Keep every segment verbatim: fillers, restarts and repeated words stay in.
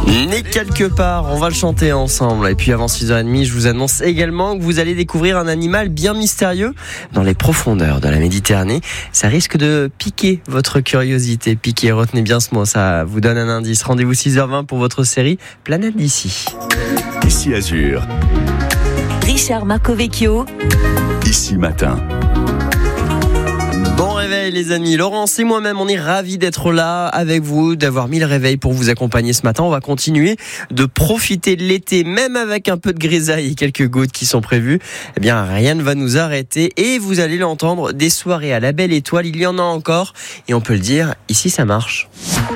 Né quelque part, on va le chanter ensemble. Et puis avant six heures trente, je vous annonce également que vous allez découvrir un animal bien mystérieux dans les profondeurs de la Méditerranée. Ça risque de piquer votre curiosité. Piquer, retenez bien ce mot, ça vous donne un indice. Rendez-vous six heures vingt pour votre série Planète d'ici. Ici Azur. Richard Marcovecchio. Ici Matin. Bon réveil les amis, Laurence et moi-même on est ravis d'être là avec vous, d'avoir mis le réveil pour vous accompagner ce matin. On va continuer de profiter de l'été, même avec un peu de grisaille et quelques gouttes qui sont prévues. Eh bien rien ne va nous arrêter et vous allez l'entendre, des soirées à la belle étoile, il y en a encore et on peut le dire, ici ça marche.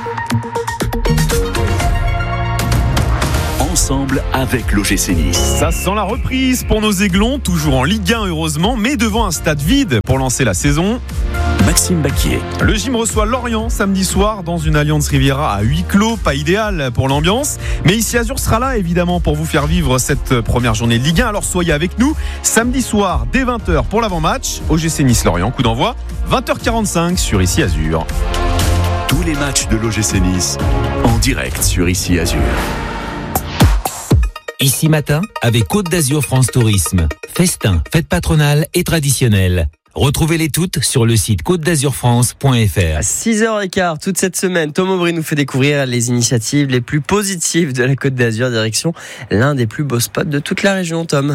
Ensemble avec l'O G C Nice. Ça sent la reprise pour nos Aiglons, toujours en Ligue un heureusement, mais devant un stade vide pour lancer la saison. Maxime Baquier. Le gym reçoit Lorient samedi soir dans une Allianz Riviera à huis clos, pas idéal pour l'ambiance. Mais ici Azur sera là évidemment pour vous faire vivre cette première journée de Ligue un. Alors soyez avec nous samedi soir dès vingt heures pour l'avant-match. O G C Nice Lorient, coup d'envoi vingt heures quarante-cinq sur Ici Azur. Tous les matchs de l'O G C Nice en direct sur Ici Azur. Ici Matin avec Côte d'Azur France Tourisme. Festin, fête patronale et traditionnelle. Retrouvez-les toutes sur le site côte d'azur france point f r. À six heures quinze, toute cette semaine, Tom Aubry nous fait découvrir les initiatives les plus positives de la Côte d'Azur, direction l'un des plus beaux spots de toute la région, Tom.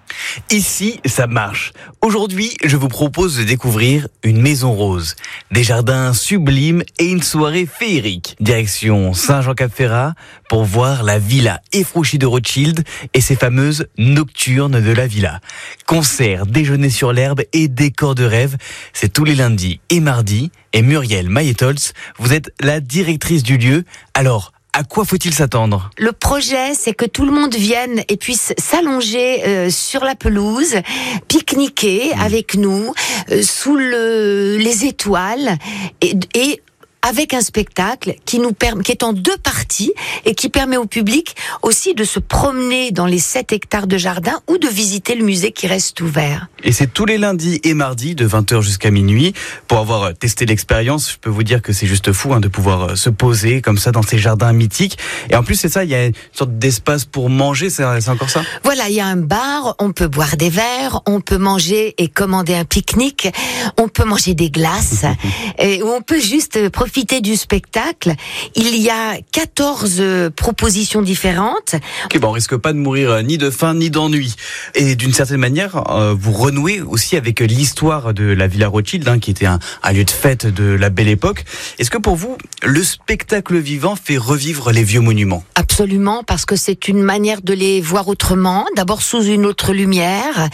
Ici, ça marche. Aujourd'hui, je vous propose de découvrir une maison rose, des jardins sublimes et une soirée féerique. Direction Saint-Jean-Cap-Ferrat pour voir la villa effrouchie de Rothschild et ses fameuses nocturnes de la villa. Concerts, déjeuner sur l'herbe et décor de rêve, c'est tous les lundis et mardis. Et Muriel Mayetholz, vous êtes la directrice du lieu. Alors, à quoi faut-il s'attendre ? Le projet, c'est que tout le monde vienne et puisse s'allonger euh, sur la pelouse, pique-niquer mmh. avec nous, euh, sous le, les étoiles et, et avec un spectacle qui nous permet, qui est en deux parties et qui permet au public aussi de se promener dans les sept hectares de jardin ou de visiter le musée qui reste ouvert. Et c'est tous les lundis et mardis de vingt heures jusqu'à minuit. Pour avoir testé l'expérience, je peux vous dire que c'est juste fou hein, de pouvoir se poser comme ça dans ces jardins mythiques. Et en plus, c'est ça, il y a une sorte d'espace pour manger, c'est, c'est encore ça ? Voilà, il y a un bar, on peut boire des verres, on peut manger et commander un pique-nique, on peut manger des glaces, et on peut juste profiter du spectacle. Il y a quatorze propositions différentes. Ok, bon, on risque pas de mourir ni de faim ni d'ennui. Et d'une certaine manière, euh, vous renouez aussi avec l'histoire de la Villa Rothschild, hein, qui était un, un lieu de fête de la belle époque. Est-ce que pour vous, le spectacle vivant fait revivre les vieux monuments ? Absolument, parce que c'est une manière de les voir autrement, d'abord sous une autre lumière,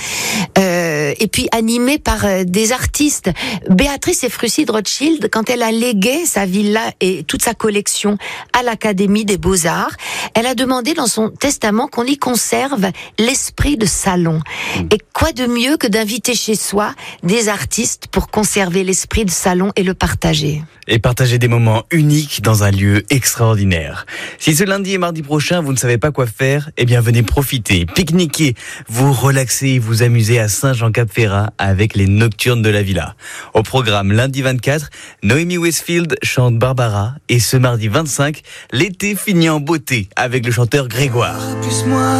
euh, et puis animé par des artistes. Béatrice Efrussi de Rothschild, quand elle a légué sa villa et toute sa collection à l'Académie des Beaux-Arts, elle a demandé dans son testament qu'on y conserve l'esprit de salon. Mmh. Et quoi de mieux que d'inviter chez soi des artistes pour conserver l'esprit de salon et le partager. Et partager des moments uniques dans un lieu extraordinaire. Si ce lundi et mardi prochain, vous ne savez pas quoi faire, eh bien venez profiter, pique-niquer, vous relaxer, vous amuser à Saint-Jean-Cap-Ferrat avec les nocturnes de la villa. Au programme lundi vingt-quatre, Noémie Westfield chante Barbara et ce mardi vingt-cinq, l'été finit en beauté avec le chanteur Grégoire.